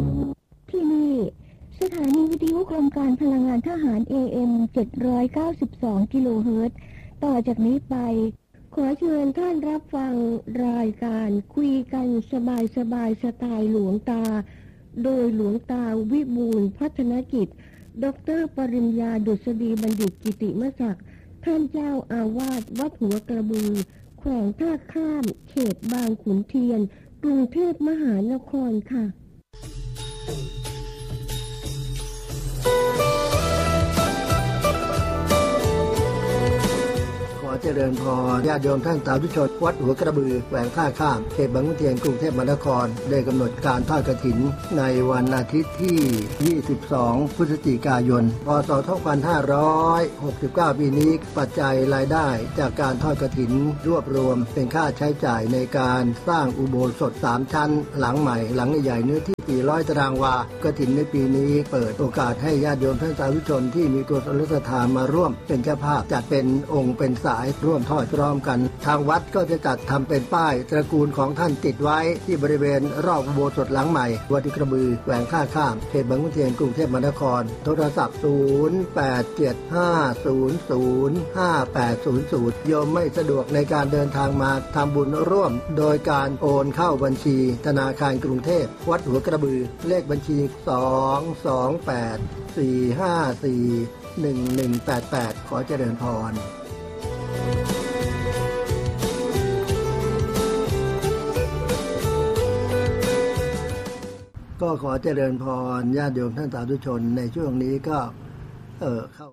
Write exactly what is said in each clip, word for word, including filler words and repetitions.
ที่นี่สถานีวิทยุโครงการพลังงานทหาร เอ เอ็ม เจ็ดร้อยเก้าสิบสอง กิโลเฮิรตซ์ต่อจากนี้ไปขอเชิญท่านรับฟังรายการคุยกันสบายสบายสไตล์หลวงตาโดยหลวงตาวิบูลย์พัฒนกิจดร.ปริญญาดุษฎีบัณฑิตกิติมศักดิ์ท่านเจ้าอาวาสวัดหัวกระบือแขวงท่าข้ามเขตบางขุนเทียนกรุงเทพมหานครค่ะเจริญพรญาติโยมท่านสาธุชนวัดหัวกระบือแขวงท่าข้ามเขตบางขุนเทียนกรุงเทพมหานครได้กำหนดการทอดกฐินในวันอาทิตย์ที่ยี่สิบสองพฤศจิกายนพ.ศ. สองพันห้าร้อยหกสิบเก้าปีนี้ปัจจัยรายได้จากการทอดกฐินรวบรวมเป็นค่าใช้จ่ายในการสร้างอุโบสถสามชั้นหลังใหม่หลังใหญ่เนื้อที่สี่ร้อยตารางวากฐินในปีนี้เปิดโอกาสให้ญาติโยมท่านสาธุชนที่มีกุศลศรัทธามาร่วมเป็นเจ้าภาพจัดเป็นองค์เป็นสายร่วมทอดพร้อมกันทางวัดก็จะจัดทำเป็นป้ายตระกูลของท่านติดไว้ที่บริเวณรอบอุโบสถหลังใหม่วัดกระบือแขวงท่าข้ามเขตบางขุนเทียนกรุงเทพมหานครโทรศัพท์ศูนย์ แปด เจ็ด ห้า ศูนย์ ศูนย์ ห้า แปด ศูนย์ ศูนย์โยมไม่สะดวกในการเดินทางมาทำบุญร่วมโดยการโอนเข้าบัญชีธนาคารกรุงเทพวัดหัวกระบือเลขบัญชีสอง สอง แปด สี่ ห้า สี่ หนึ่ง หนึ่ง แปด แปดขอเจริญพรก็ขอเจริญพรญาติโยมท่านสาธุชนในช่วงนี้ก็เออเข้า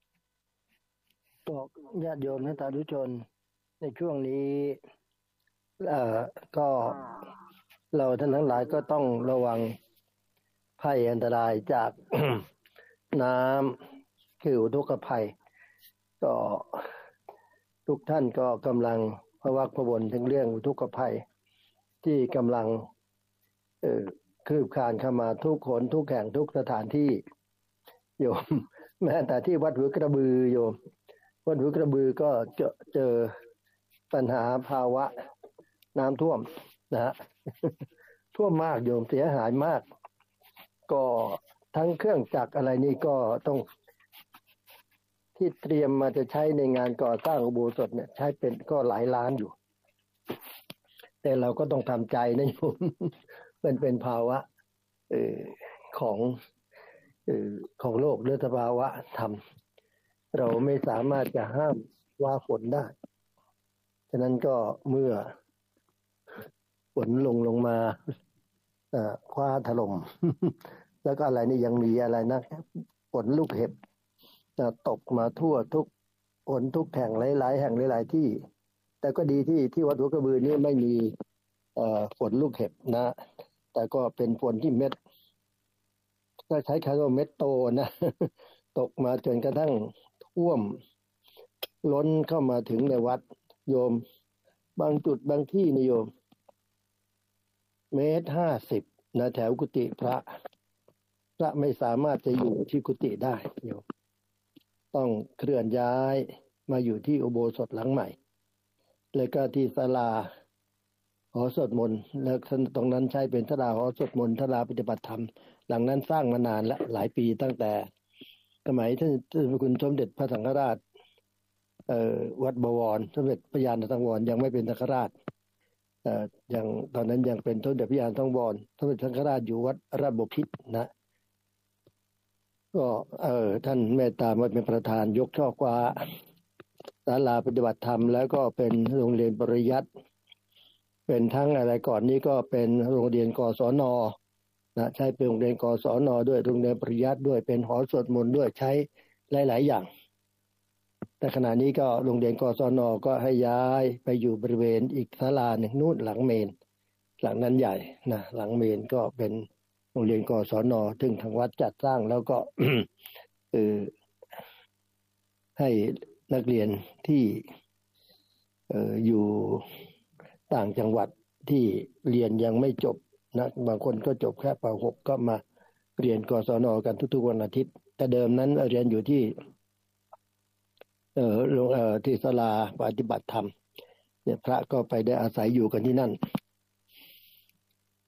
บอกญาติโยมท่านสาธุชนในช่วงนี้เอ่อก็เราท่านทั้งหลายก็ต้องระวังภัยอันตรายจาก น้ำคืออุทกภัยก็ทุกท่านก็กำลังพะวกพะวนถึงเรื่องอุทกภัยที่กำลังเอ่อคืบคลานเข้ามาทุกคนทุกแห่งทุกสถานที่โยมแม้แต่ที่วัดหัวกระบือโยมวัดหัวกระบือก็เจอเจอปัญหาภาวะน้ำท่วมนะฮะ ท่วมมากโยมเสียหายมากก็ทั้งเครื่องจักรอะไรนี่ก็ต้องที่เตรียมมาจะใช้ในงานก่อสร้างอุโบสถเนี่ยใช้เป็นก็หลายล้านอยู่แต่เราก็ต้องทำใจนะโยม เป็นเป็นภาวะเอ่อของเอ่อของโลกหรือสภาวะธรรมเราไม่สามารถจะห้ามว่าฝนได้ฉะนั้นก็เมื่อฝนลงลงมาเอ่อคว้าถล่ม แล้วก็อะไรนี่ยังมีอะไรนะฝนลูกเห็บตกมาทั่วทุกฝนทุกแห่งหลายๆแห่งหลายๆที่แต่ก็ดีที่ที่วัดหัวกระบือนี่ไม่มีเอ่อฝนลูกเห็บนะแต่ก็เป็นฝนที่เม็ดก็ใช้คำว่าเม็ดโตนะ ตกมาจนกระทั่งท่วมล้นเข้ามาถึงในวัดโยมบางจุดบางที่นี่โยมเมตรห้าสิบนะแถวกุฏิพระพระไม่สามารถจะอยู่ที่กุฏิได้โยมต้องเคลื่อนย้ายมาอยู่ที่อุโบสถหลังใหม่แล้วก็ที่ศาลาหอสวดมนต์แล้วตรงนั้นใช้เป็นศาลาหอสวดมนต์ศาลาปฏิบัติธรรมหลังนั้นสร้างมานานแล้วหลายปีตั้งแต่สมัยท่านท่านคุณสมเด็จพระสังฆราชเอ่อวัดบวรสมเด็จพระญาณสังวรยังไม่เป็นสังฆราชเอ่อยังตอนนั้นยังเป็นสมเด็จพระญาณสังวรสมเด็จสังฆราชอยู่วัดราชบพิตรนะก็เออท่านเมตตามาเป็นประธานยกช่อฟ้าศาลาปฏิบัติธรรมแล้วก็เป็นโรงเรียนปริยัติเป็นทั้งอะไรก่อนนี้ก็เป็นโรงเรียนกศนนะใช้เป็นโรงเรียนกศนด้วยโรงเรียนปริยัติด้วยเป็นหอสวดมนต์ด้วยใช้หลายๆอย่างแต่ขณะนี้ก็โรงเรียนกศนก็ให้ย้ายไปอยู่บริเวณอีกศาลาหนึ่งนู่นหลังเมนหลังนั้นใหญ่นะหลังเมนก็เป็นโรงเรียนกศนซึ่งทางวัดจัดสร้างแล้วก็ เออให้นักเรียนที่เอ่ออยู่ต่างจังหวัดที่เรียนยังไม่จบนะบางคนก็จบแค่ป หกก็มาเรียนกศนกันทุกๆวันอาทิตย์แต่เดิมนั้นเรียนอยู่ที่เอ่อโรงเอ่อที่ศาลาปฏิบัติธรรมเนี่ยพระก็ไปได้อาศัยอยู่กันที่นั่น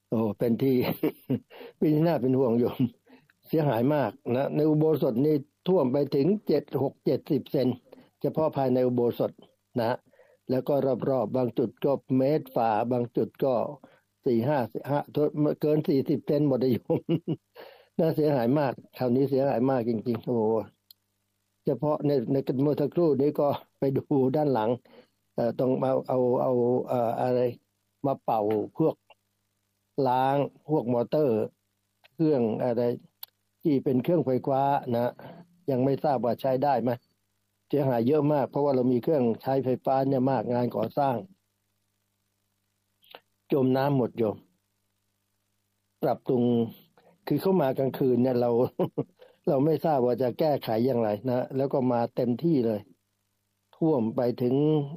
โอ้เป็นที่ เป็นที่น่าเป็นห่วงโยมเสียหายมากนะในอุโบสถนี่ท่วมไปถึงเจ็ดหกเจ็ดสิบเซนเฉพาะภายในอุโบสถนะแล้วก็รอบๆบางจุดก็เมตรฝ่าบางจุดก็สี่ห้าห้าเกินสี่สิบเซนหมดเลยโยม น่าเสียหายมากคราวนี้เสียหายมากจริงๆโอ้เฉพาะในในเมื่อสักครู่นี้ก็ไปดูด้านหลังเอ่อต้องมาเอาเอาเอ่ออะไรมาเป่าพวกล้างพวกมอเตอร์เครื่องอะไรที่เป็นเครื่องไฟฟ้านะยังไม่ทราบว่าใช้ได้ไหมเสียหายเยอะมากเพราะว่าเรามีเครื่องใช้ไฟฟ้าเนี่ยมากงานก่อสร้างจมน้ำหมดโยมปรับปรุงคือเข้ามากลางคืนเนี่ยเรา เราไม่ทราบว่าจะแก้ไขอย่างไรนะแล้วก็มาเต็มที่เลยท่วมไปถึง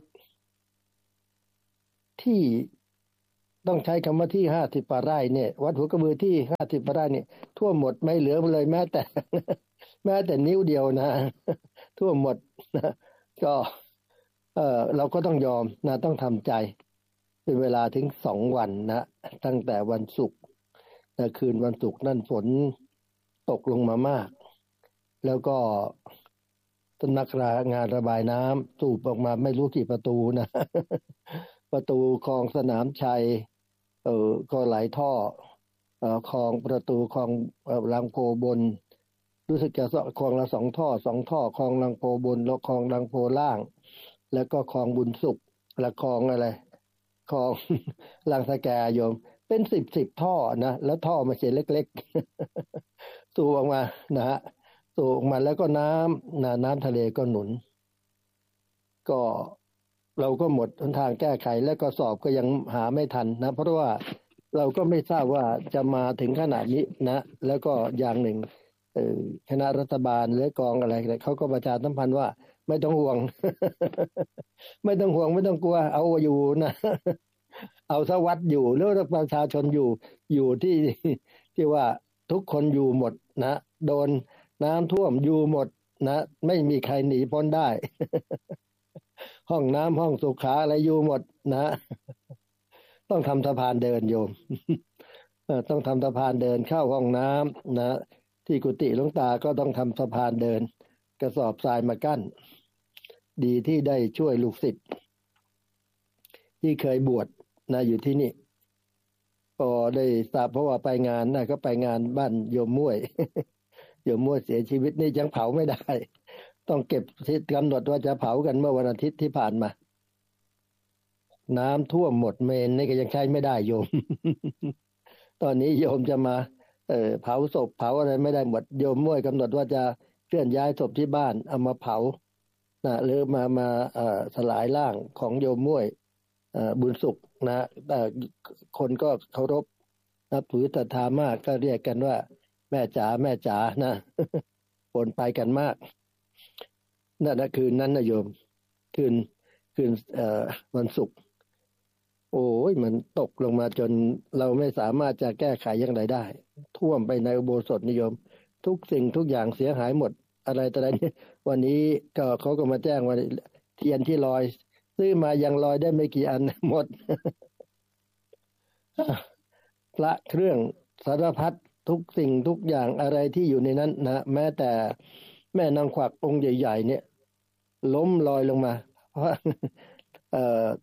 ที่ต้องใช้คำว่าที่ห้าสิบไร่เนี่ยวัดหัวกระบือที่ห้าสิบไร่เนี่ยท่วมหมดไม่เหลือเลยแม้แต่ แม้แต่นิ้วเดียวนะ ท่วมหมดนะก็เออเราก็ต้องยอมนะต้องทำใจเป็นเวลาถึงสองวันนะตั้งแต่วันศุกร์นะคืนวันศุกร์นั่นฝนตกลงมามากแล้วก็สำนักงานระบายน้ำสูบออกมาไม่รู้กี่ประตูนะ ประตูคลองสนามชัยเออก็ไหลท่อเอ่อคลองประตูคลองลังโพบนรู้สึกจะคลองละสองท่อสองท่อคลองลังโพบนแล้วคลองลังโพล่างแล้วก็คลองบุญสุขและคลองอะไรคลอง ลังสแกโยมเป็นสิบสิบท่อนะแล้วท่อไม่ใช่เล็กๆ สูบออกมานะฮะสูบออกมาแล้วก็น้ำนะน้ำทะเลก็หนุนก็เราก็หมดหนทางแก้ไขและก็สอบก็ยังหาไม่ทันนะเพราะว่าเราก็ไม่ทราบว่าจะมาถึงขนาดนี้นะแล้วก็อย่างหนึ่งคณะรัฐบาลหรือกองอะไรเขาก็ประชาสัมพันธ์ว่าไม่ต้องห่วง ไม่ต้องห่วงไม่ต้องกลัวเอาอยู่นะ เอาสวัสดิ์อยู่แล้วประชาชนอยู่อยู่ที่ที่ว่าทุกคนอยู่หมดนะโดนน้ำท่วมอยู่หมดนะไม่มีใครหนีพ้นได้ ห้องน้ำห้องสุขาอะไรอยู่หมดนะต้องทำสะพานเดินโยม ต้องทำสะพานเดินเข้าห้องน้ำนะที่กุฏิหลวงตาก็ต้องทำสะพานเดินกระสอบทรายมากั้นดีที่ได้ช่วยลูกศิษย์ที่เคยบวชนะอยู่ที่นี่ก็ได้ทราบเพราะว่าไปงานนะก็ไปงานบ้านโยมม่วย โยมม่วยเสียชีวิตนี่ยังเผาไม่ได้ต้องเก็บทิศกำหนดว่าจะเผากันเมื่อวันอาทิตย์ที่ผ่านมาน้ำท่วมหมดเมนนี่ก็ยังใช้ไม่ได้โยม ตอนนี้โยมจะมาเอ่อเผาศพเผาอะไรไม่ได้หมดโยมม่วยกำหนดว่าจะเคลื่อนย้ายศพที่บ้านเอามาเผานะหรือมามาเอ่อสลายร่างของโยมม่วยเอ่อบุญสุขนะแต่คนก็เคารพนับถือศรัทธามากก็เรียกกันว่าแม่จ๋าแม่จ๋านะ คนไปกันมากนั่นนะคืนนั้นนะโยมคืนคืนเอ่อวันศุกร์โอ้ยมันตกลงมาจนเราไม่สามารถจะแก้ไขอย่างไรได้ท่วมไปในอุโบสถนิยมทุกสิ่งทุกอย่างเสียหายหมดอะไรต่ออะไรนี่วันนี้ก็เขาก็มาแจ้งว่าเทียนที่ลอยซื้อมายังลอยได้ไม่กี่อันหมด พระเครื่องสารพัดทุกสิ่งทุกอย่างอะไรที่อยู่ในนั้นนะแม้แต่แม่นางขวักองค์ใหญ่ๆเนี่ยล้มลอยลงมาเพราะเอ่อ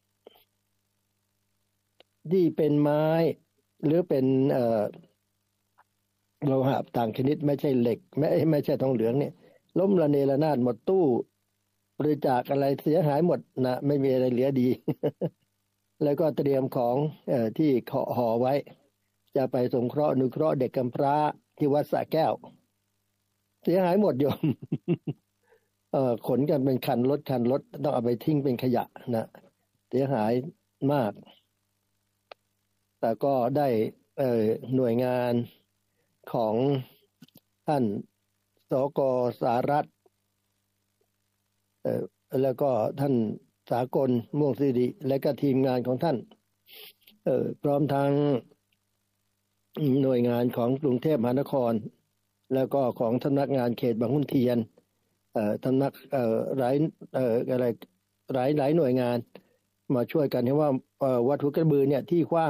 ที่เป็นไม้หรือเป็นเอ่อโลหะต่างชนิดไม่ใช่เหล็กไม่ไม่ใช่ทองเหลืองเนี่ยล้มระเนระนาดหมดตู้บริจาคอะไรเสียหายหมดนะไม่มีอะไรเหลือดี แล้วก็เตรียมของเอ่อที่ห่อไว้จะไปสงเคราะห์อนุเคราะห์เด็กกำพร้าที่วัดสระแก้วเสียหายหมดโยม เอ่อขนกันเป็นคันรถคันรถต้องเอาไปทิ้งเป็นขยะนะเสียหายมากแต่ก็ได้เอ่อหน่วยงานของท่านสกสารัตน์เอ่อแล้วก็ท่านสากลม่วงสิริและก็ทีมงานของท่านเอ่อพร้อมทั้งหน่วยงานของกรุงเทพมหานครแล้วก็ของสำนักงานเขตบางขุนเทียนเอ่อสำนักเอ่อหลายเอ่ออะไรหลายหลายหน่วยงานมาช่วยกันให้ว่าเอ่อวัดหัวกระบือเนี่ยที่กว้าง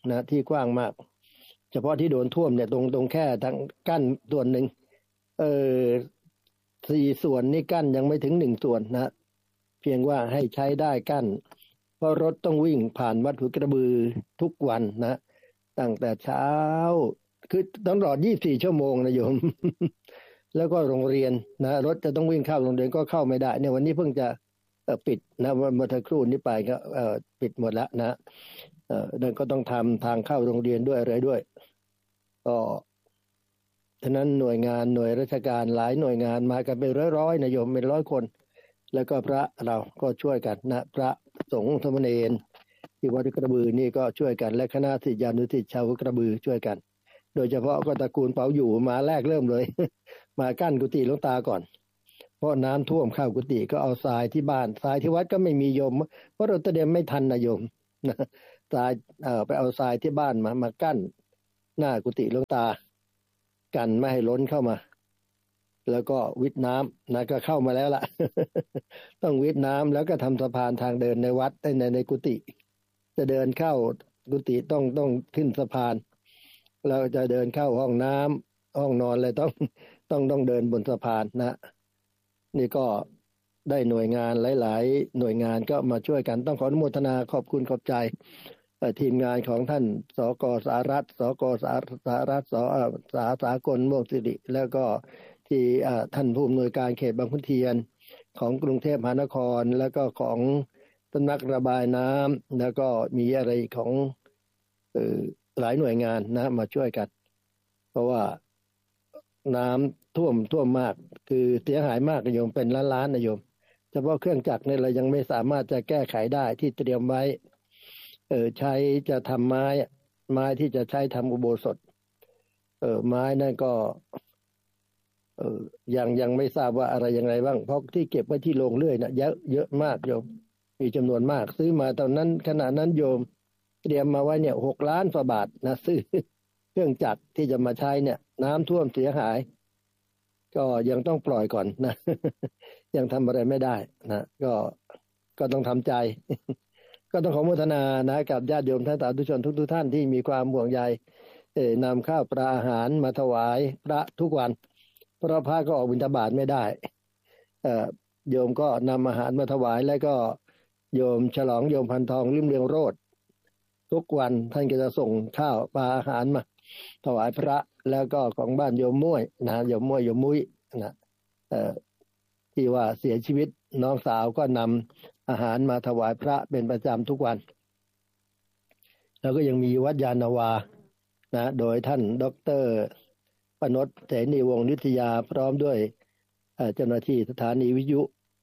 นะที่กว้างมากเฉพาะที่โดนท่วมเนี่ยตรงตรงแค่ทางกั้นส่วนหนึ่งเออสี่ส่วนนี่กั้นยังไม่ถึงหนึ่งส่วนนะเพียงว่าให้ใช้ได้กั้นเพราะรถต้องวิ่งผ่านวัดหัวกระบือทุกวันนะตั้งแต่เช้าคือตลอดยี่สิบสี่ชั่วโมงนะโยม แล้วก็โรงเรียนนะรถจะต้องวิ่งเข้าโรงเรียนก็เข้าไม่ได้เนี่ยวันนี้เพิ่งจะเอ่อปิดนะเมื่อสักครู่นี้ไปก็เอ่อปิดหมดแล้วนะเอ่อนั่นก็ต้องทำทางเข้าโรงเรียนด้วยอะไรด้วยก็ฉะนั้นหน่วยงานหน่วยราชการหลายหน่วยงานมากันเป็นร้อยๆนะโยมเป็นร้อยคนแล้วก็พระเราก็ช่วยกันนะพระสงฆ์สามเณรที่วัดกระบือนี่ก็ช่วยกันและคณะศิษยานุศิษย์ชาวกระบือช่วยกันโดยเฉพาะก็ตระกูลเปาอยู่มาแรกเริ่มเลย มากั้นกุฏิหลวงตาก่อนเพราะน้ำท่วมเข้ากุฏิก็เอาทรายที่บ้านทรายที่วัดก็ไม่มีโยมเพราะเราเตรียมไม่ทันนะโยมนะทรายเอ่อไปเอาทรายที่บ้านมามากั้นหน้ากุฏิหลวงตากันไม่ให้ล้นเข้ามาแล้วก็วิทน้ำนะก็เข้ามาแล้วล่ะ ต้องวิทน้ำแล้วก็ทำสะพานทางเดินในวัดในในกุฏิจะเดินเข้ากุฏิต้องต้องขึ้นสะพานเราจะเดินเข้าห้องน้ำห้องนอนเลยต้องต้องต้องเดินบนสะพานนะนี่ก็ได้หน่วยงานหลายๆหน่วยงานก็มาช่วยกันต้องขออนุโมทนาขอบคุณขอบใจทีมงานของท่านสกสารัตน์สกสาสารัตน์สสาสากลม่วงสิริแล้วก็ที่ท่านผู้อำนวยการเขตบางขุนเทียนของกรุงเทพมหานครแล้วก็ของสำนักระบายน้ำแล้วก็มีอะไรของเอ่อหลายหน่วยงานนะมาช่วยกันเพราะว่าน้ำท่วมท่วมมากคือเสียหายมากนะโยมเป็นล้านๆนะโยมเฉพาะเครื่องจักรเนี่ยเรายังไม่สามารถจะแก้ไขได้ที่เตรียมไว้เออใช้จะทำไม้ไม้ที่จะใช้ทำอุโบสถเออไม้นั่นก็เออยังยังไม่ทราบว่าอะไรยังไงบ้างเพราะที่เก็บไว้ที่โรงเลื่อยนะเยอะเยอะมากโยมมีจำนวนมากซื้อมาตอนนั้นขณะนั้นโยมเตรียมมาไว้เนี่ยหกล้านกว่าบาทนะซื้อเครื่องจักรที่จะมาใช้เนี่ยน้ำท่วมเสียหายก็ยังต้องปล่อยก่อนนะ ยังทำอะไรไม่ได้นะก็ก็ต้องทำใจ ก็ต้องขออนุโมทนานะกับญาติโยมท่านสาธุชนทุกๆท่านที่มีความห่วงใยเอ่อนำข้าวปลาอาหารมาถวายพระทุกวันเพราะพระก็ออกบิณฑบาตไม่ได้เอ่อโยมก็นำอาหารมาถวายแล้วก็โยมฉลองโยมพันทองลิ่มเรืองโรจน์ทุกวันท่านก็จะส่งข้าวปลาอาหารมาถวายพระแล้วก็ของบ้านโยมม้วยนะโยมม้วยโยมมุ้ยนะเอ่อที่ว่าเสียชีวิตน้องสาวก็นำอาหารมาถวายพระเป็นประจำทุกวันแล้วก็ยังมีวัดยานนาวานะโดยท่านดร.ปนชเสนีวงศ์นิตยาพร้อมด้วยเจ้าหน้าที่สถานีวิทยุ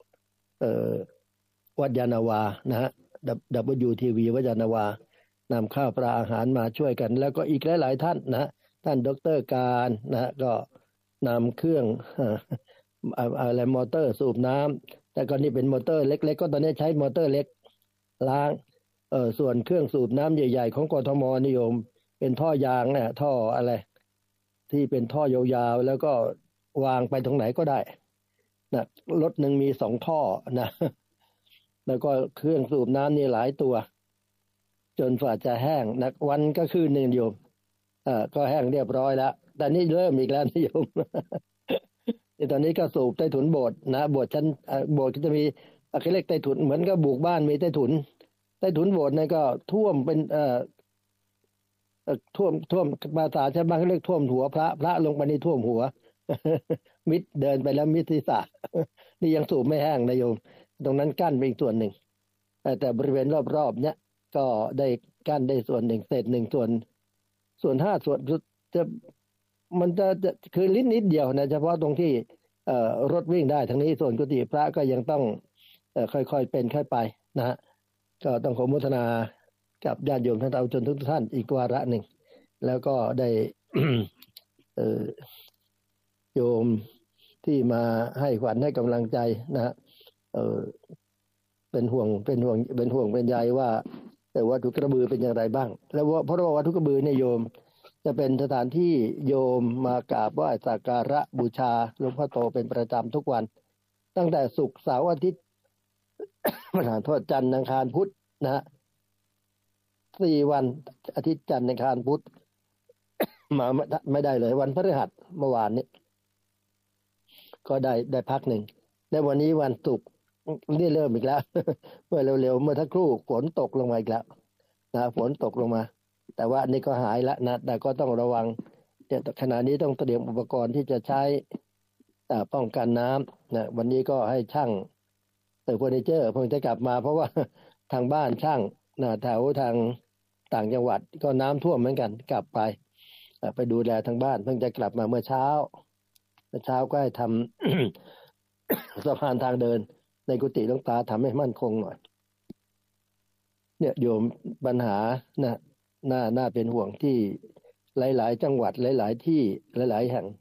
วัดยานนาวานะฮะ ดับเบิลยู ที วี วัดยานนาวานำข้าวปลาอาหารมาช่วยกันแล้วก็อีกหลายๆท่านนะท่านดร.การนะก็นำเครื่องอะไรมอเตอร์สูบน้ำแต่ก่อนนี้เป็นมอเตอร์เล็กๆ ก็ตอนนี้ใช้มอเตอร์เล็กล้างเออส่วนเครื่องสูบน้ำใหญ่ๆของกทมนิยมเป็นท่อยางเนี่ยท่ออะไรที่เป็นท่อยาวๆแล้วก็วางไปตรงไหนก็ได้นะรถหนึ่งมีสองท่อนะแล้วก็เครื่องสูบน้ำนี่หลายตัวจนฝ่าจะแห้งนักวันก็คือหนึ่งโยมอ่าก็แห้งเรียบร้อยแล้วแต่นี่เริ่มอีกแล้วนิยม ตอนนี้ก็สูบใต้ถุนโบสถ์นะโบสถ์ชั้นโบสถ์ก็จะมีอะไรเรียกใต้ถุนเหมือนกับบุกบ้านมีใต้ถุนใต้ถุนโบสถ์นั่นก็ท่วมเป็นเอ่อท่วมท่วมภาษาชาวบ้านเขาเรียกท่วมหัวพระพระลงไปนี่ท่วมหัว มิดเดินไปแล้วมิดศีรษะ นี่ยังสูบไม่แห้งนะโยมตรงนั้นกั้นไปอีกส่วนหนึ่งแต่บริเวณรอบๆเนี้ยก็ได้กั้นได้ส่วนหนึ่งเศษหนึ่งส่วนส่วนห้าส่วนจะมันจะคือลิ้นนิดเดียวนะเฉพาะตรงที่เอ่อรถวิ่งได้ทางนี้ส่วนกุฏิพระก็ยังต้องเอ่อค่อยๆเป็นค่อยไปนะฮะก็ต้องขออนุโมทนากับญาติโยมท่านเอาจนทุกท่านอีกวาระหนึ่งแล้วก็ได้ เอ่อโยมที่มาให้ขวัญให้กำลังใจนะฮะเอ่อเป็นห่วงเป็นห่วงเป็นห่วงเป็นใยว่าแต่วัดทุกกระบือเป็นอย่างไรบ้างแล้วเพราะว่าวัดทุกกระบือเนี่ยโยมจะเป็นสถานที่โยมมากราบไหว้สักการะบูชาหลวงพ่อโตเป็นประจำทุกวันตั้งแต่ศุกร์เสาร์อาทิตย์ ประธานโทษจันทร์อังคารพุธนะฮะสี่วันอาทิตย์จันทร์อังคารพุธมาไม่ได้เลยวันพฤหัสเมื่อวานนี้ก็ได้ได้พักหนึ่งและวันนี้วันศุกร์นี่เริ่มอีกแล้ว เมื่อเร็วๆเมื่อทักครู่ฝนตกลงมาอีกแล้วนะฝนตกลงมาแต่ว่านี่ก็หายแล้วนะแต่ก็ต้องระวังขณะนี้ต้องเตรียมอุปกรณ์ที่จะใช้ป้องกันน้ำนะวันนี้ก็ให้ช่างเติร์เฟอร์นิเจอร์เพิ่งจะกลับมาเพราะว่าทางบ้านช่างนะแถวทางต่างจังหวัดก็น้ำท่วมเหมือนกันกลับไปไปดูแลทางบ้านเพิ่งจะกลับมาเมื่อเช้าเมื่อเช้าก็ให้ทำ สะพานทางเดินในกุฏิหลวงตาทำให้มั่นคงหน่อยเนี่ยโยมปัญหานะน่าน่าเป็นห่วงที่หลายๆจังหวัดหลายๆที่หลายๆแห่ง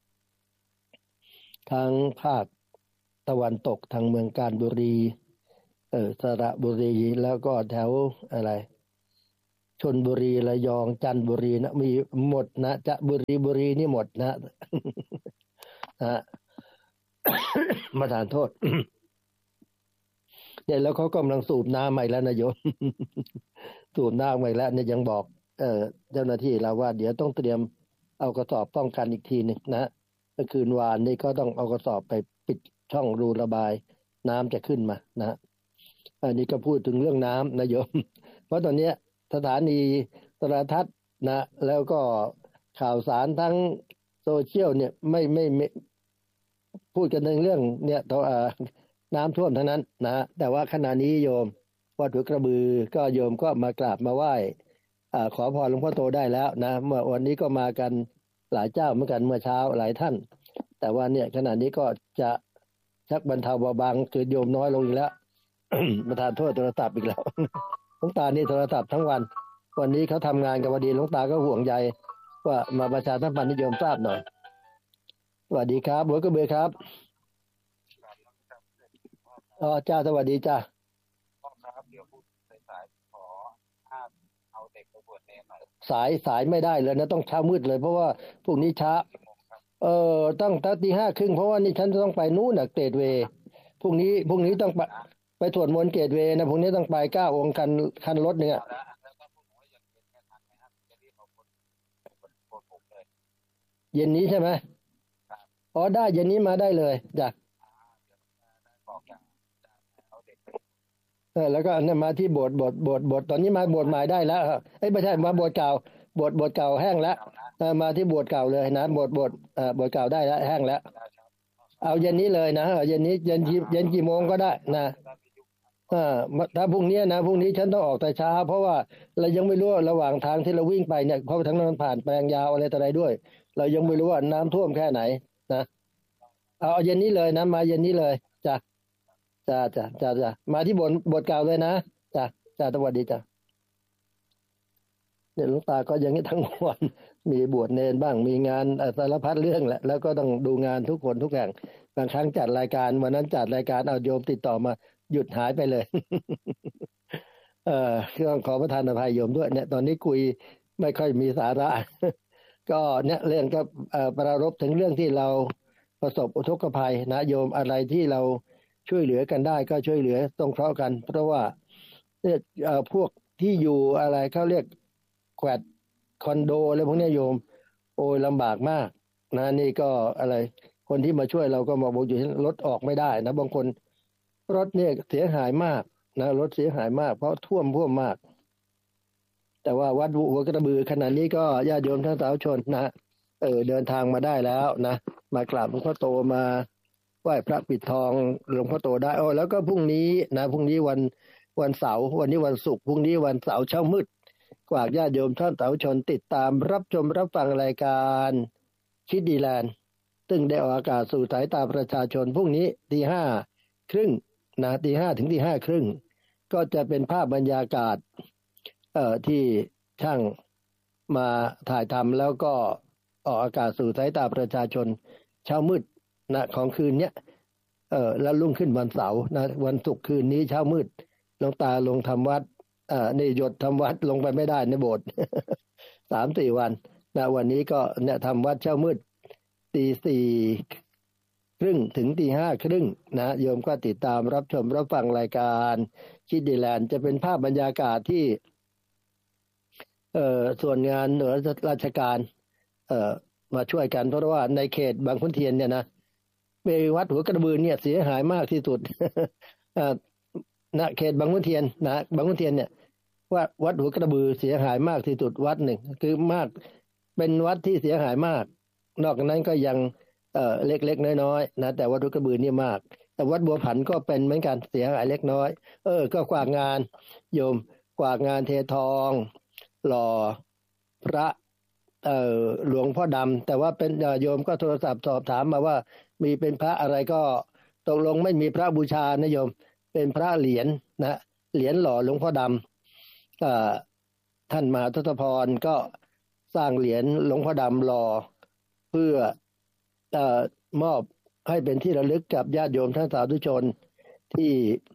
ทางภาคตะวันตกทางเมืองกาญจนบุรีเออสระบุรีแล้วก็แถวอะไรชลบุรีระยองจันทบุรีนะมีหมดนะจะบุรีบุรีนี่หมดนะ นะ มาทานโทษ เนี่ยแล้วเขากำลังสูบน้ำใหม่แล้วนะโยม สูบน้ำใหม่แล้วเนี่ยยังบอกเอ่อเจ้าหน้าที่เราว่าเดี๋ยวต้องเตรียมเอากระสอบป้องกันอีกทีนึงนะเมื่อคืนวานนี่ก็ต้องเอากระสอบไปปิดช่องรูระบายน้ำจะขึ้นมานะอันนี้ก็พูดถึงเรื่องน้ำนะโยม เพราะตอนนี้สถานีโทรทัศน์นะแล้วก็ข่าวสารทั้งโซเชียลเนี่ยไม่ไม่ไม่พูดกันในเรื่องเนี่ยตัวน้ำท่วมทั้งนั้นนะแต่ว่าขณะนี้โยมวัดหัวกระบือก็โยมก็มากราบมาไหว้อ่าขอพรหลวงพ่อโตได้แล้วนะเมื่อวันนี้ก็มากันหลายเจ้าเหมือนกันเมื่อเช้าหลายท่านแต่ว่าเนี่ยขณะนี้ก็จะชักบรรเทาเบาบางคือโยมน้อยลงอีกแล้ว ประทานโทษโทรศัพท์อีกแล้ว หลวงตานี่โทรศัพท์ทั้งวันวันนี้เขาทำงานกันพอดีหลวงตาก็ห่วงใยว่ามาประชาสัมพันธ์ให้โยมทราบหน่อยสวัสดีครับหัวกระบือครับอ๋อจ้าสวัสดีจ้าพ่อครับเดี๋ยวพูดสายขอห้ามเอาเด็กไปบวชเนรหน่อยสายสายไม่ได้เลยนะต้องเช้ามืดเลยเพราะว่าพรุ่งนี้ช้าเออตั้งแต่ตีห้าครึ่งเพราะว่านี่ฉันต้องไปนู่นน่ะเกตเวย์พรุ่งนี้พรุ่งนี้ต้องไปไปสวดมนต์เกตเวย์นะพรุ่งนี้ต้องไปเก้าองค์คันคันรถเนี่ยเย็นนี้ใช่ไหมอ๋อได้เย็นนี้มาได้เลยจ้ะเออแล้วก็เนี่ยมาที่โบสถ์โบสถ์โบสถ์โบสถ์ตอนนี้มาโบสถ์ใหม่ได้แล้วเอ้ยไม่ใช่มาโบสถ์เก่าโบสถ์โบสถ์เก่าแห้งแล้วมาที่โบสถ์เก่าเลยนะโบสถ์โบสถ์เอ่อโบสถ์เก่าได้แล้วแห้งแล้วเอาเย็นนี้เลยนะเย็นนี้เย็นเย็นกี่โมงก็ได้นะอ่าถ้าพรุ่งนี้นะพรุ่งนี้ฉันต้องออกแต่เช้าเพราะว่าเรายังไม่รู้ระหว่างทางที่เราวิ่งไปเนี่ยเพราะทั้งนั้นผ่านแปลงยาวอะไรต่ออะไรด้วยเรายังไม่รู้ว่าน้ำท่วมแค่ไหนนะเอาเย็นนี้เลยนะมาเย็นนี้เลยจ้ะจ้าจ้าจ้าจ้ามาที่บทบทเก่าเลยนะจ้าจ้าสวัสดีจ้าเนี่ยหลวงตาก็อย่างนี้ทั้งวันมีบวชเนรบ้างมีงานสารพัดเรื่องแหละแล้วก็ต้องดูงานทุกคนทุกแห่งบางครั้งจัดรายการวันนั้นจัดรายการเอาโยมติดต่อมาหยุดหายไปเลย เอ่อต้องขอประทานอภัยโยมด้วยเนี่ยตอนนี้คุยไม่ค่อยมีสาระ ก็เนี่ยเรื่องก็ประรบถึงเรื่องที่เราประสบอุทกภัยนะโยมอะไรที่เราช่วยเหลือกันได้ก็ช่วยเหลือตรงเคราะห์กันเพราะว่าเนี่ยพวกที่อยู่อะไรเขาเรียกแควดคอนโดอะไรพวกนี้โยมโอ้ยลำบากมากนะนี่ก็อะไรคนที่มาช่วยเราก็มาบอกอยู่รถออกไม่ได้นะบางคนรถเนี่ยเสียหายมากนะรถเสียหายมากเพราะท่วมท่วมมากแต่ว่าวัดหัวกระบือขณะนี้ก็ญาติโยมทั้งสาธุชนนะเออเดินทางมาได้แล้วนะมากราบหลวงพ่อโตมาไหว้พระปิดทองหลวงพ่อโตได้โอ้แล้วก็พรุ่งนี้นะพรุ่งนี้วันวันเสาร์วันนี้วันศุกร์พรุ่งนี้วันเสาร์เช้ามืดกว่าญาติโยมท่านสาธุชนติดตามรับชมรับฟังรายการคิดดีแลนด์ซึ่งได้ออกอากาศสู่สายตาประชาชนพรุ่งนี้ตีห้าครึ่งนะตีห้าถึงตีห้าครึ่งก็จะเป็นภาพบรรยากาศเอ่อที่ช่างมาถ่ายทำแล้วก็ออกอากาศสู่สายตาประชาชนเช้ามืดนะของคืนเนี้ยเออแล้วรุ่งขึ้นวันเสาร์นะวันศุกร์คืนนี้เช้ามืดหลวงตาลงทำวัดอ่านี่หยดทำวัดลงไปไม่ได้ในโบสถ์ สามสี่วันนะวันนี้ก็เนี่ยทำวัดเช้ามืดตีสี่ครึ่งถึงตีห้าครึ่งนะโยมก็ติดตามรับชมรับฟังรายการคิดดีแลนด์จะเป็นภาพบรรยากาศที่เอ่อส่วนงานหน่วยราชการเอ่อมาช่วยกันเพราะว่าในเขตบางขุนเทียนเนี่ยนะมีวัดหัวกระบือเนี่ยเสียหายมากที่สุด เอ่อณเขตบางขุนเทียนนะบางขุนเทียนเนี่ยว่าวัดหัวกระบือเสียหายมากที่สุดวัดหนึ่งคือมากเป็นวัดที่เสียหายมากนอกจากนั้นก็ยังเอ่อเล็กๆน้อยๆนะแต่วัดหัวกระบือนี่มากแต่วัดบัวผันก็เป็นเหมือนกันเสียหายเล็กน้อยเออก็กว่างานโยมกว่างานเททองหล่อพระเอ่อหลวงพ่อดำแต่ว่าเป็นโยมก็โทรศัพท์สอบถามมาว่ามีเป็นพระอะไรก็ตกลงไม่มีพระบูชานะโยมเป็นพระเหรียญ นะเหรียญหล่อหลวงพ่อดำอ่าท่านมหาทศพรก็สร้างเหรียญหลวงพ่อดำหล่อเพื่อเอ่อมอบให้เป็นที่ระลึกกับญาติโยมท่านสาธุชนที่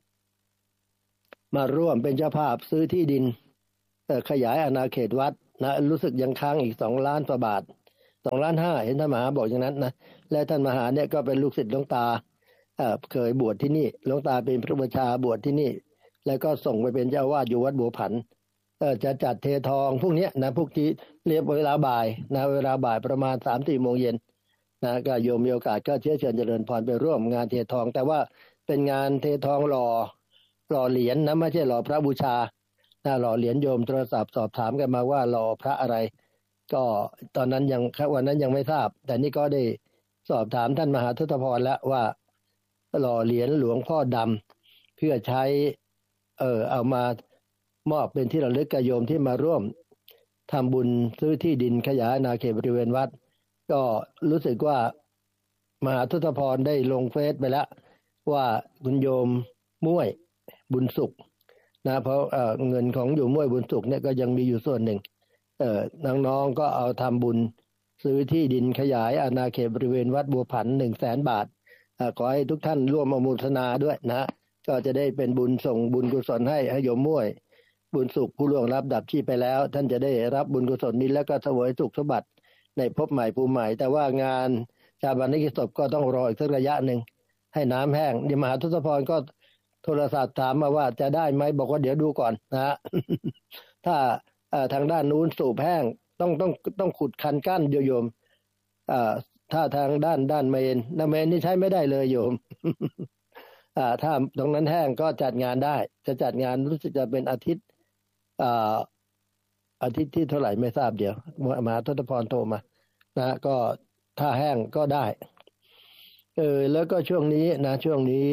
มาร่วมเป็นเจ้าภาพซื้อที่ดินขยายอาณาเขตวัดนะรู้สึกยังค้างอีกสองล้านกว่าบาทสองล้านห้าเห็นท่านมหาบอกอย่างนั้นนะและท่านมหาเนี่ยก็เป็นลูกศิษย์หลวงตาเอ่อเคยบวชที่นี่หลวงตาเป็นพระบัญชาบวชที่นี่แล้วก็ส่งไปเป็นเจ้าวาดอยู่วัดบัวผันเอ่อจะจัดเททองพวกนี้นะพวกที่เรียบเวลาบ่ายนะเวลาบ่ายประมาณ สามถึงสี่ โมงเย็นนะก็โยมมีโอกาสก็เชื้อเชิญเจริญพรไปร่วมงานเททองแต่ว่าเป็นงานเททองหล่อหล่อเหรียญ นะไม่ใช่หล่อพระบูชานะหล่อเหรียญโยมโทรศัพท์สอบถามกันมาว่าหล่อพระอะไรก็ตอนนั้นยังวันนั้นยังไม่ทราบแต่นี่ก็ได้สอบถามท่านมหาทศพรแล้วว่าหล่อเหรียญหลวงพ่อดำเพื่อใช้เออเอามามอบเป็นที่ระลึกกับโยมที่มาร่วมทำบุญซื้อที่ดินขยายอาณาเขตบริเวณวัดก็รู้สึกว่ามหาทศพรได้ลงเฟซไปแล้วว่าคุณโยมม่วยบุญสุขนะเพราะ เอ่อ เงินของโยมม่วยบุญสุขเนี่ยก็ยังมีอยู่ส่วนหนึ่งเอ่อน้องๆก็เอาทำบุญซื้อที่ดินขยายอาณาเขตบริเวณวัดบัวผัน หนึ่งแสน บาทอ่าขอให้ทุกท่านร่วมอนุโมทนาด้วยนะก็จะได้เป็นบุญส่งบุญกุศลให้ให้โยมม่วยบุญสุขผู้ล่วงลับดับชีพไปแล้วท่านจะได้รับบุญกุศลนี้แล้วก็เสวยสุขสมบัติในภพใหม่ภูมิใหม่แต่ว่างานชาปนกิจศพก็ต้องรออีกสักระยะหนึ่งให้น้ำแห้งดิมหาทศพรก็โทรศัพท์ถามมาว่าจะได้ไหมบอกว่าเดี๋ยวดูก่อนนะ ถ้าทางด้านนู้นสูบแห้งต้องต้องต้องขุดคันกั้นโยมถ้าทางด้านด้านเมนนะเมนนี่ใช้ไม่ได้เลยโยม ถ้าตรงนั้นแห้งก็จัดงานได้จะจัดงานรู้สึกจะเป็นอาทิตย์อาทิตย์ที่เท่าไหร่ไม่ทราบเดี๋ยวมหาทศพรโทรมานะก็ถ้าแห้งก็ได้เออแล้วก็ช่วงนี้นะช่วงนี้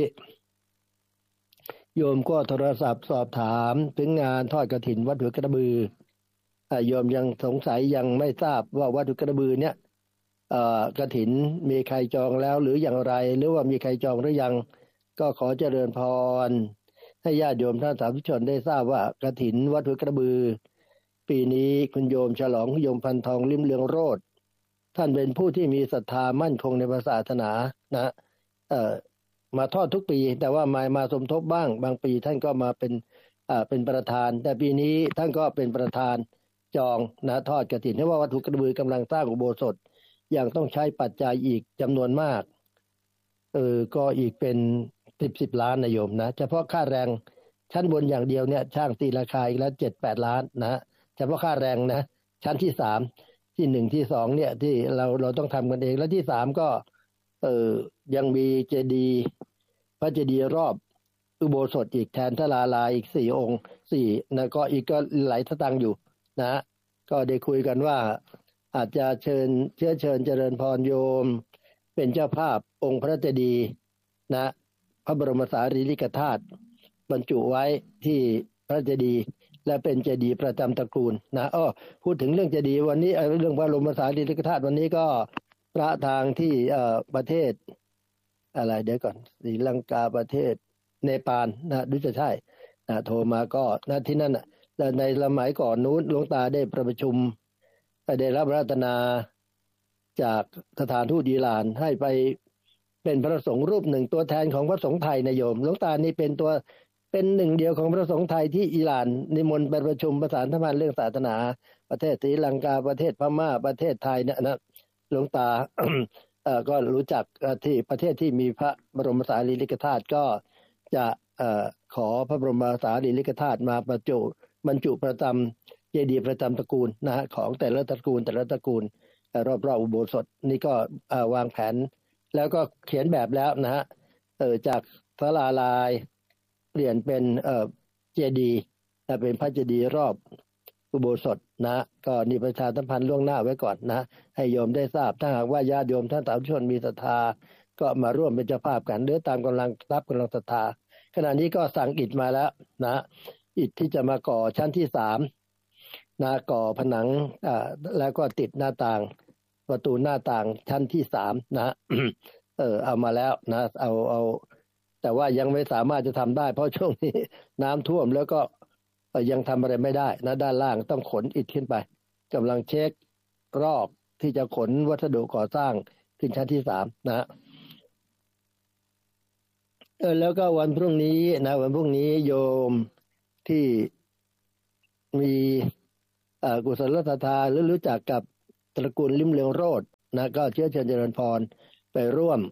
โยมก็โทรศัพท์สอบถามถึงงานทอดกฐินวัดหัวกระบือโยมยังสงสัยยังไม่ทราบว่าวัดหัวกระบือเนี่ยกฐินมีใครจองแล้วหรืออย่างไรหรือว่ามีใครจองหรือยังก็ขอเจริญพรให้ญาติโยมท่านสาธุชนได้ทราบว่ากฐินวัดหัวกระบือปีนี้คุณโยมฉลองโยมพันทองลิ้มเรืองโรจน์ท่านเป็นผู้ที่มีศรัทธามั่นคงในศาสนานะเอ่อมาทอดทุกปีแต่ว่ามามาสมทบบ้างบางปีท่านก็มาเป็นอ่าเป็นประธานแต่ปีนี้ท่านก็เป็นประธานจองนะทอดกฐินเพราะว่าวัดหัวกระบือกำลังสร้างอุโบสถยังต้องใช้ปัจจัยอีกจำนวนมากเออก็อีกเป็นสิบ สิบล้านนะโยมนะเฉพาะค่าแรงชั้นบนอย่างเดียวเนี่ยช่างตีราคาอีกแล้ว เจ็ดแปด ล้านนะเฉพาะค่าแรงนะชั้นที่สามที่หนึ่งที่สองเนี่ยที่เราเราต้องทำกันเองแล้วที่สามก็เออยังมีเจดีย์พระเจดีย์รอบอุโบสถอีกแทนทลาลายอีกสี่องค์สี่นะก็อีกก็หลายสตางค์อยู่นะก็ได้คุยกันว่าอาจจะเชิญเชื้อเชิญเจริญพรโยมเป็นเจ้าภาพองค์พระเจดีย์นะพระบรมสารีริกธาตุบรรจุไว้ที่พระเจดีย์และเป็นเจดีย์ประจำตระกูลนะอ้อพูดถึงเรื่องเจดีย์วันนี้เรื่องพระบรมสารีริกธาตุวันนี้ก็พระทางที่เอ่อประเทศอะไรเดี๋ยวก่อนศรีลังกาประเทศเนปาลนะดูจะใช่นะโทรมาก็นะที่นั่นน่ะในสมัยก่อนนู้นหลวงตาได้ประชุมได้รับรัตนาจากสถานทูตอิหร่านให้ไปเป็นพระสงฆ์รูปหนึ่งตัวแทนของพระสงฆ์ไทยนะโยมหลวงตานี่เป็นตัวเป็นหนึ่งเดียวของพระสงฆ์ไทยที่อิหร่านนิมนต์ไปประชุมประสานสัมพันธ์เรื่องศาสนาประเทศศรีลังกาประเทศพม่าประเทศไทยเนี่ยนะหลวงตา เอ่อก็รู้จักที่ประเทศที่มีพระบรมสารีริกธาตุก็จะเอ่อขอพระบรมสารีริกธาตุมาประจุบรรจุประจำเจดีย์ประจำตระกูลนะฮะของแต่ละตระกูลแต่ละตระกูลรอบๆอุโบสถนี่ก็วางแผนแล้วก็เขียนแบบแล้วนะฮะเออจากศาลาลายเปลี่ยนเป็นเอ่อเจดีย์เป็นพระเจดีย์รอบอุโบสถนะก็นี่ประชาสัมพันธ์ล่วงหน้าไว้ก่อนนะให้โยมได้ทราบถ้าหากว่าญาติโยมท่านสาธุชนมีศรัทธาก็มาร่วมเป็นเจ้าภาพกันหรือตามกำลังทรัพย์กำลังศรัทธาขณะนี้ก็สั่งอิฐมาแล้วนะอิฐที่จะมาก่อชั้นที่สามนะก่อผนังอ่าแล้วก็ติดหน้าต่างประตูหน้าต่างชั้นที่สามนะ เออเอามาแล้วนะเอาเอาแต่ว่ายังไม่สามารถจะทำได้เพราะช่วงนี้น้ำท่วมแล้วก็ยังทำอะไรไม่ได้นะด้านล่างต้องขนอิฐขึ้นไปกำลังเช็ครอบที่จะขนวัสดุก่อสร้างขึ้นชั้นที่สามนะเออแล้วก็วันพรุ่งนี้นะวันพรุ่งนี้โยมที่มีกุศลศรัทธาหรือรู้จักกับตระกูลลิ้มเรืองโรจน์นะก็เชื้อเชิญเจริญพรไปร่วม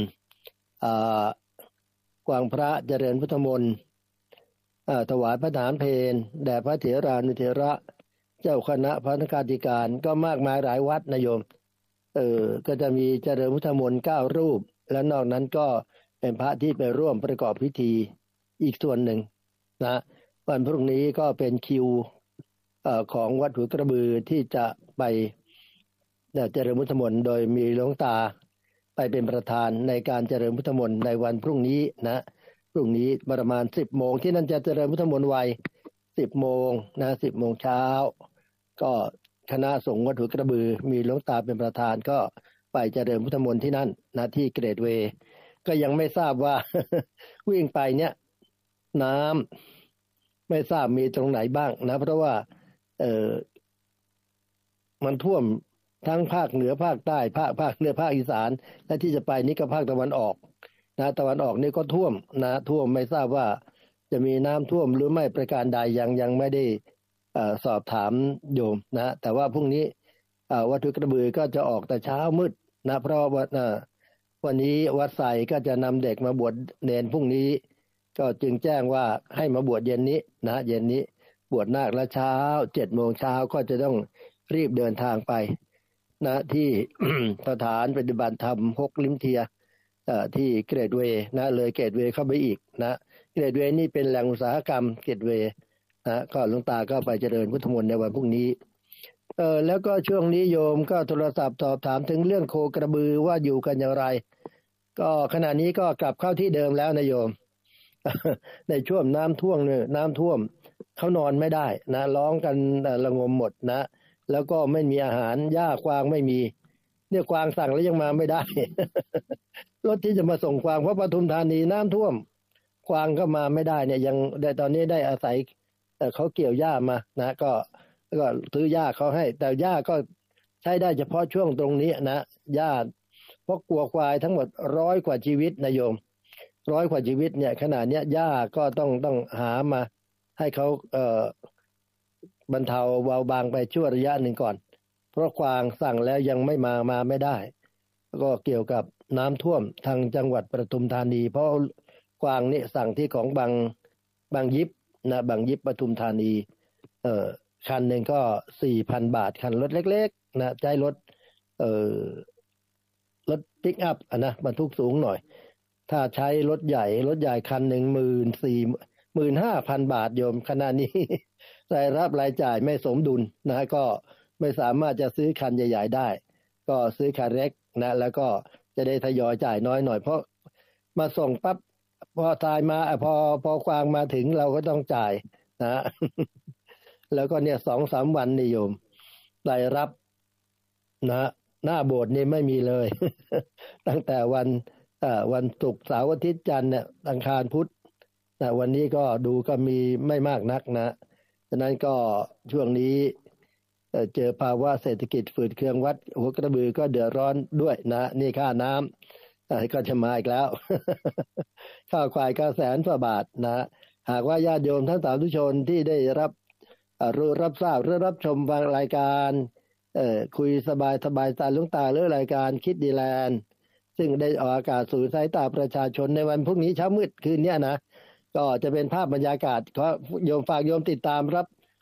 กวางพระเจริญพุทธมนต์ถวายพระทหารเพลแด่พระเถรานุเถระเจ้าคณะพระนักธิการก็มากมายหลายวัดนะโยมเออก็จะมีเจริญพุทธมนต์เก้ารูปและนอกนั้นก็เป็นพระที่ไปร่วมประกอบพิธีอีกส่วนหนึ่งนะวันพรุ่งนี้ก็เป็นคิวของวัดหัวกระบือที่จะไปเจริญพุทธมนต์โดยมีหลวงตาไปเป็นประธานในการเจริญพุทธมนต์ในวันพรุ่งนี้นะพรุ่งนี้ประมาณสิบโมงที่นั่นจะเจริญพุทธมนต์ไวสิบโมงนะสิบโมงเช้าก็คณะสงฆ์วัดหัวกระบือมีหลวงตาเป็นประธานก็ไปเจริญพุทธมนต์ที่นั่นนะที่เกรดเวย์ก็ยังไม่ทราบว่า วิ่งไปเนี่ยน้ำไม่ทราบมีตรงไหนบ้างนะเพราะว่าเออมันท่วมทั้งภาคเหนือภาคใต้ภาคภาคเหนือภาคอีสานและที่จะไปนี่ก็ภาคตะวันออกนะตะวันออกนี่ก็ท่วมนะท่วมไม่ทราบว่าจะมีน้ำท่วมหรือไม่ประการใดยังยังไม่ได้สอบถามโยมนะแต่ว่าพรุ่งนี้วัดหัวกระบือก็จะออกแต่เช้ามืดนะเพราะว่าวันนี้วัดไซก็จะนำเด็กมาบวชเนนพรุ่งนี้ก็จึงแจ้งว่าให้มาบวชเย็นนี้นะเย็นนี้บวชนาคและเช้าเจ็ดโมงเช้าก็จะต้องรีบเดินทางไปนะที่ สถานปฏิบัติธรรมฮกลิ้มเทียที่เกรดเวย์นะเลยเกรดเวย์เข้าไปอีกนะเกรดเวย์นี่เป็นแหล่งอุตสาหกรรมเกรดเวย์นะก็หลวงตาก็ไปเจริญพุทธมนต์ในวันพรุ่งนี้เออแล้วก็ช่วงนี้โยมก็โทรศัพท์สอบถามถึงเรื่องโคกระบือว่าอยู่กันอย่างไรก็ขณะนี้ก็กลับเข้าที่เดิมแล้วนะโยม ในช่วงน้ำท่วมเนี่ยน้ำท่วมเขานอนไม่ได้นะร้องกันระงมหมดนะแล้วก็ไม่มีอาหารหญ้ากวางไม่มีเนี่ยกวางสั่งแล้วยังมาไม่ได้ รถที่จะมาส่งกวางเพราะปทุมธานีน้ำท่วมกวางก็มาไม่ได้เนี่ยยังได้ตอนนี้ได้อาศัยเขาเกี่ยวหญ้ามานะก็ก็ซื้อหญ้าเขาให้แต่หญ้าก็ใช้ได้เฉพาะช่วงตรงนี้นะหญ้าเพราะกลัวควายทั้งหมดร้อยกว่าชีวิตนะโยมร้อยกว่าชีวิตเนี่ยขนาดเนี้ยหญ้าก็ต้องต้องหามาให้เขาเอ่อบรรเทาเบาบางไปชั่วระยะหนึ่งก่อนเพราะกวางสั่งแล้วยังไม่มามาไม่ได้ก็เกี่ยวกับน้ำท่วมทางจังหวัดปทุมธานีเพราะกวางนี่สั่งที่ของบางบางยิบนะบางยิบปทุมธานีเอ่อคันหนึ่งก็ สี่พัน บาทคันรถเล็กๆนะใช้รถเอ่อรถปิกอัพอ่ะนะบรรทุกสูงหน่อยถ้าใช้รถใหญ่รถใหญ่คันหนึ่ง หนึ่งหมื่นสี่หมื่นห้าพัน บาทโยมขณะนี้ รายรับรายจ่ายไม่สมดุลนะก็ไม่สามารถจะซื้อคันใหญ่ๆได้ก็ซื้อคันเล็กนะแล้วก็จะได้ทยอยจ่ายน้อยหน่อยเพราะมาส่งปั๊บพอทายมาพอพอควางมาถึงเราก็ต้องจ่ายนะ แล้วก็เนี่ย สองสาม วันนี่โยมรายรับนะหน้าโบสถ์นี่ไม่มีเลย ตั้งแต่วันวันศุกร์เสาร์อาทิตย์จันทร์เนี่ยอังคารพุธนะวันนี้ก็ดูก็มีไม่มากนักนะฉะนั้นก็ช่วงนี้เจอภาวะเศรษฐกิจฝืดเคืองวัดหัวกระบือก็เดือดร้อนด้วยนะนี่ค่าน้ำก็จะมาอีกแล้ว ข้าวควายก็แสนกว่าบาทนะหากว่าญาติโยมท่านสาธุชนที่ได้รับรู้รับทราบหรือรับชมฟังรายการคุยสบายสบายตาลุงตาหรือรายการคิดดีแลนด์ซึ่งได้ออกอากาศสู่สายตาประชาชนในวันพรุ่งนี้เช้ามืดคืนนี้นะก็จะเป็นภาพบรรยากาศขอโยมฝากโยมติดตามรับ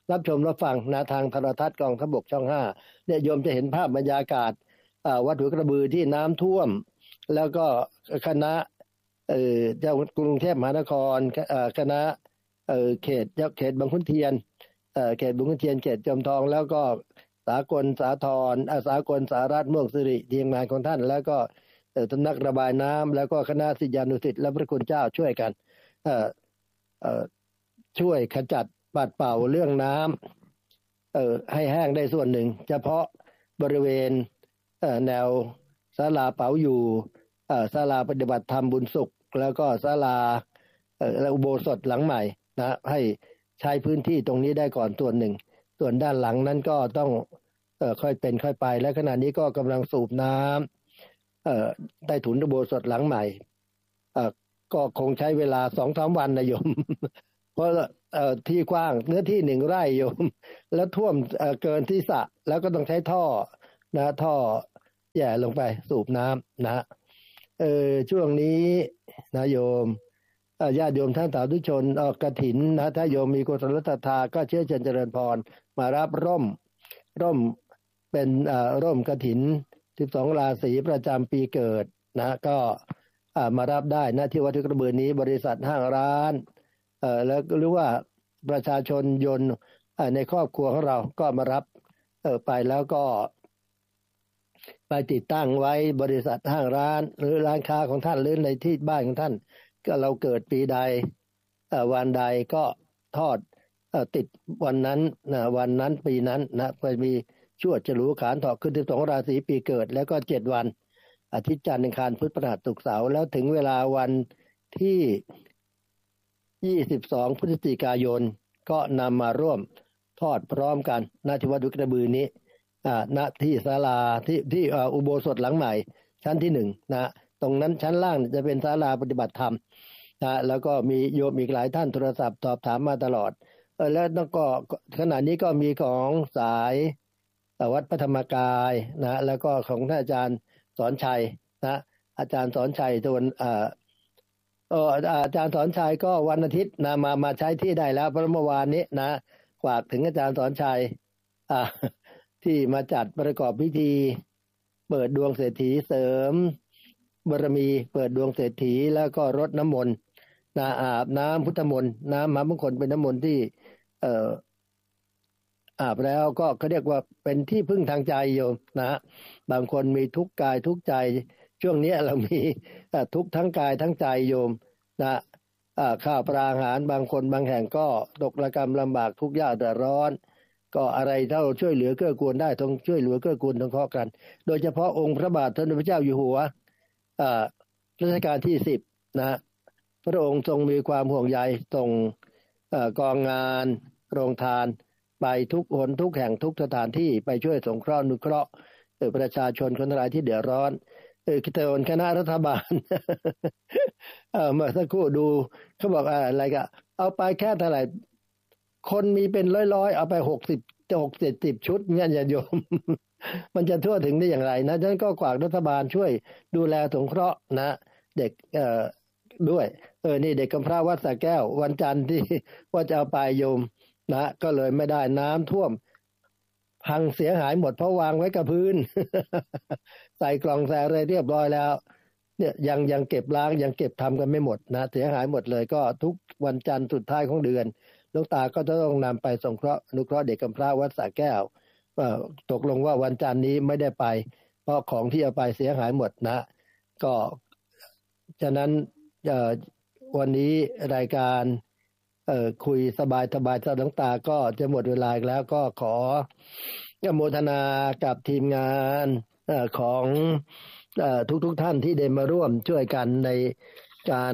รับชมรับฟังนะทางโทรทัศน์กองทัพบกช่องห้าเนี่ยโยมจะเห็นภาพบรรยากาศวัดหัวกระบือที่น้ำท่วมแล้วก็คณะเอ่อเจ้ากรุงเทพมหานครคณะเอ่อเขตเขตบางขุนเทียนเอ่อเขตบางขุนเทียนเขตจอมทองแล้วก็สากลสาธรอาสากลสารัฐม่วงสิริทีมงานของท่านแล้วก็สำนักระบายน้ำแล้วก็คณะศิษยานุศิษย์และพระคุณเจ้าช่วยกันเอ่อเอ่อช่วยขจัดปัดเป่าเรื่องน้ำเอ่อให้แห้งได้ส่วนหนึ่งเฉพาะบริเวณเอ่อแนวศาลาเป๋าอยู่เอ่อศาลาปฏิบัติธรรมบุญสุขแล้วก็ศาลาเอ่ออุโบสถหลังใหม่นะให้ใช้พื้นที่ตรงนี้ได้ก่อนส่วนหนึ่งส่วนด้านหลังนั้นก็ต้องเอ่อค่อยเป็นค่อยไปและขณะนี้ก็กำลังสูบน้ำเอ่อใต้ถุนอุโบสถหลังใหม่เอ่อก็คงใช้เวลา สองถึงสาม วันนะโยม เพราะเอ่อที่กว้างเนื้อที่หนึ่งไร่โยมแล้วท่วมเอ่อเกินที่สระแล้วก็ต้องใช้ท่อนะท่อแย่ลงไปสูบน้ำนะเออช่วงนี้นะโยมญาติโยมท่านสาธุชนออกกฐินนะถ้าโยมมีกุศลศรัทธาก็เชื้อเชิญเจริญพรมารับร่มร่มเป็นเอ่อร่มกฐินสิบสองราศีประจำปีเกิดนะก็อ่ามารับได้นะที่วัดกระบือนี้บริษัทห้างร้านเอ่อแล้วหรือว่าประชาชนยนต์ในครอบครัวของเราก็มารับเอ่อไปแล้วก็ไปติดตั้งไว้บริษัทห้างร้านหรือร้านค้าของท่านหรือในที่บ้านของท่านก็เราเกิดปีใดวันใดก็ทอดติดวันนั้นนะวันนั้นปีนั้นนะก็มีชวดฉลูขานถอกขึ้นสิบสองราศีปีเกิดแล้วก็เจ็ดวันอาทิตย์จันทร์อังคารพุธพฤหัสศุกร์เสาร์แล้วถึงเวลาวันที่ยี่สิบสองพฤศจิกายนก็นำมาร่วมทอดพร้อมกันณที่วัดกระบือนี้อ่าณที่ศาลาที่ที่อุโบสถหลังใหม่ชั้นที่หนึ่งนะตรงนั้นชั้นล่างจะเป็นศาลาปฏิบัติธรรมนะแล้วก็มีโยมอีกหลายท่านโทรศัพท์สอบถามมาตลอดเออแล้วก็ขณะนี้ก็มีของสายวัดพระธรรมกายนะแล้วก็ของท่านอาจารย์สอนชัยนะอาจารย์สอนชัยตัวอ่าเอออาจารย์สอนชัยก็วันอาทิตย์นะมามาใช้ที่ได้แล้วเพราะเมื่อวานนี้นะฝากถึงอาจารย์สอนชัยอ่าที่มาจัดประกอบพิธีเปิดดวงเศรษฐีเสริมบารมีเปิดดวงเศรษฐีแล้วก็รดน้ำมนต์นะอาบน้ำพุทธมนต์น้ำมหามงคลเป็นน้ำมนต์ที่เอ่ออาบแล้วก็เขาเรียกว่าเป็นที่พึ่งทางใจโยมนะบางคนมีทุกข์กายทุกข์ใจช่วงนี้เรามีทุกข์ทั้งกายทั้งใจโยมนะข้าวปลาอาหารบางคนบางแห่งก็ตกระกำลำบากทุกข์ยากเดือดร้อนก็อะไรถ้าเราช่วยเหลือเกื้อกูลได้ต้องช่วยเหลือเกื้อกูลต้องเคาะกันโดยเฉพาะองค์พระบาทสมเด็จพระเจ้าอยู่หัวรัชกาลที่สิบนะพระองค์ทรงมีความห่วงใยส่งกองงานโรงทานไปทุกหนทุกแห่งทุกสถานที่ไปช่วยสงเคราะห์นุเคราะห์ประชาชนคนทั้งหลายที่เดือดร้อนเออคิดว่าคณะรัฐบาลเออเมื่อสักครู่ดูเขาบอกอะไรก็เอาไปแค่เท่าไหร่คนมีเป็นร้อยๆเอาไปหกสิบจะหกสิบ สิบชุดเนี่ยอย่าโยม มันจะทั่วถึงได้อย่างไรนะฉะนั้นก็ฝากรัฐบาลช่วยดูแลสงเคราะห์นะเด็กเอ่อด้วยเออนี่เด็กกำพร้าวัดสระแก้ววันจันทร์ที่ว่าจะเอาไปโยมนะก็เลยไม่ได้น้ำท่วมพังเสียหายหมดเพราะวางไว้กับพื้น ใส่กล่องใส่อะไรเรียบร้อยแล้วเนี่ยยังยังเก็บล้างยังเก็บทำกันไม่หมดนะเสียหายหมดเลยก็ทุกวันจันทร์สุดท้ายของเดือนหลวงตาก็จะต้องนำไปสงเคราะห์อนุเคราะห์เด็กกำพร้าวัดสระแก้วตกลงว่าวันจันทร์นี้ไม่ได้ไปเพราะของที่เอาไปเสียหายหมดนะก็ฉะนั้นวันนี้รายการคุยสบายสบายหลวงตาก็จะหมดเวลาแล้วก็ขออนุโมทนากับทีมงานของทุกๆท่านที่ได้มาร่วมช่วยกันในการ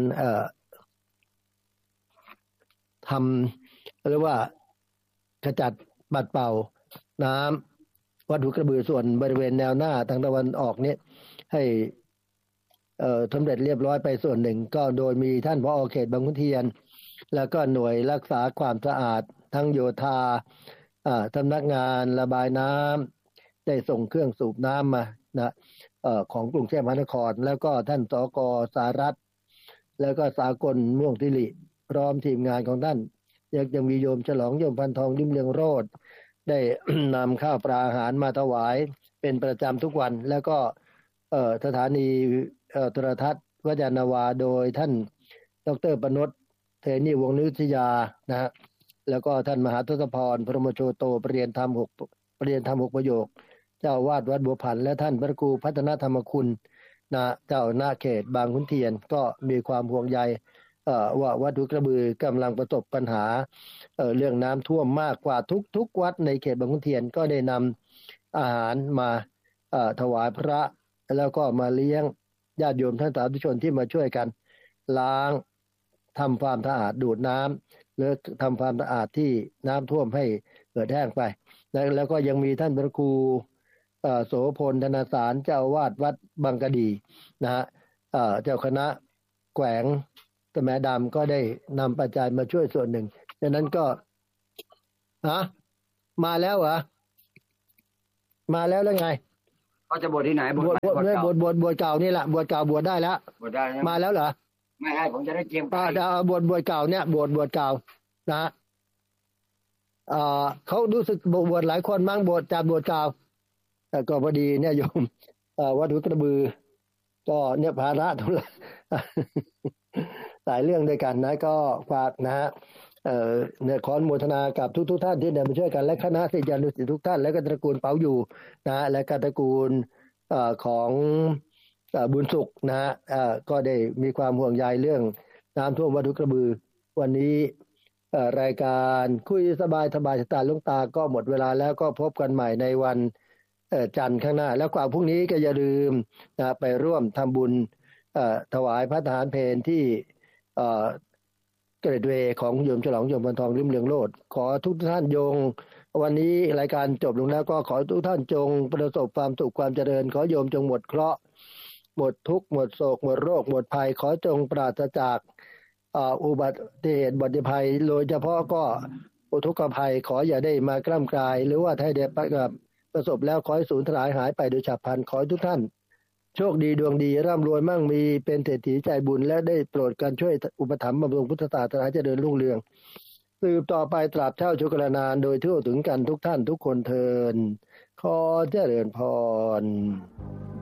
ทำเรียกว่าขจัดปัดเป่าน้ำวัดหัวกระบือส่วนบริเวณแนวหน้าทางตะวันออกนี้ให้เอ่อสำเร็จเรียบร้อยไปส่วนหนึ่งก็โดยมีท่านผอ.เขตบางขุนเทียนแล้วก็หน่วยรักษาความสะอาดทั้งโยธาอ่าสำนักงานระบายน้ำได้ส่งเครื่องสูบน้ำมานะเอ่อของกรุงเทพมหานครแล้วก็ท่านสก.สารัฐแล้วก็สากลม่วงสิริพร้อมทีมงานของท่านยังยังมีโยมฉลองโยมพันทองริมเรืองโรจน์ได้ นำข้าวปลาอาหารมาถวายเป็นประจำทุกวันแล้วก็เอ่อสถานีเอ่อโทรทัศน์วจานาวาโดยท่านดร.ปนดเทนีวงศ์นิทยานะฮะแล้วก็ท่านมหาทศพรพรหมโชโตปรริยนธรรมหกปรริยนธรรมหกประโยคเจ้าวาดวัดบัวพันธ์และท่านพระครูพัฒนธรรมคุณนะเจ้าหน้าเขตบางขุนเทียนก็มีความห่วงใยเอ่อว่าวัดหุกระบือกำลังประสบปัญหาเอ่อเรื่องน้ำท่วมมากกว่าทุกๆวัดในเขตบางขุนเทียนก็ได้นำอาหารมาเอ่อถวายพระแล้วก็มาเลี้ยงญาติโยมท่านสาธุชนที่มาช่วยกันล้างทำความสะอาดดูดน้ำหรือทำความสะอาดที่น้ำท่วมให้เกิดแห้งไปแล้วแล้วก็ยังมีท่านพระครูเอ่อโสพลธนสารเจ้าวาดวัดบางกะดีนะฮะเอ่อเจ้าคณะแขวงตะแมดำก็ได้นำปัจจัยมาช่วยส่วนหนึ่งดังนั้นก็ฮะมาแล้วเหรอมาแล้วแล้วไงเขาจะบวชที่ไหนบวชบวชบวชเก่าบวชบวชบวชเก่านี่แหละบวชเก่าบวชได้แล้วบวชได้ใช่ไหมมาแล้วเหรอไม่ให้ผมจะได้เตรียมไปอ่าจะเอาบวชบวชเก่าเนี่ยบวชบวชเก่านะฮะเอ่อเขารู้สึกบวชหลายคนมั้งบวชจากบวชเก่าแต่ก็พอดีเนี่ยโยมเอ่อวัดหุกระบือก็เนี่ยภาระเท่าไหร่ หลายเรื่องด้วยกันนะก็ฝากนะฮะเอ่อเนี่ยขออนุโมทนากับทุกทุกท่านที่ได้มาช่วยกันและคณะศิษยานุศิษย์ทุกท่านและก็ตระกูลเป๋าอยู่นะและก็ตระกูลเอ่อของเอ่อบุญสุขนะฮะเอ่อก็ได้มีความห่วงใยเรื่องน้ำท่วมวัดหุกระบือวันนี้เอ่อรายการคุยสบายสบายสไตล์หลวงตาก็หมดเวลาแล้วก็พบกันใหม่ในวันเอ่อจันทร์ข้างหน้าแล้วกว่าพรุ่งนี้ก็อย่าลืมนะไปร่วมทำบุญเอ่อถวายพระทหารเพลที่เอ่อเกรดเวย์ของโยมฉลองโยมพันทองริมเรืองโรจน์ขอทุกท่านจงวันนี้รายการจบลงแล้วก็ขอทุกท่านจงประสบความสุขความเจริญขอโยมจงหมดเคราะห์หมดทุกข์หมดโศกหมดโรคหมดภัยขอจงปราศจากอุบัติเหตุบัติภัยโดยเฉพาะก็อุทกภัยขออย่าได้มากล้ำกลายหรือว่าถ้าได้ประสบแล้วขอให้สูญสลายหายไปโดยฉับพลันขอทุกท่านโชคดีดวงดีร่ำรวยมั่งมีเป็นเศรษฐีใจบุญและได้โปรดการช่วยอุปถัมภ์บำรุงพุทธศาสนาเจริญรุ่งเรืองสืบต่อไปตราบเท่าชุกรนานโดยทั่วถึงกันทุกท่านทุกคนเทินขอเจริญพร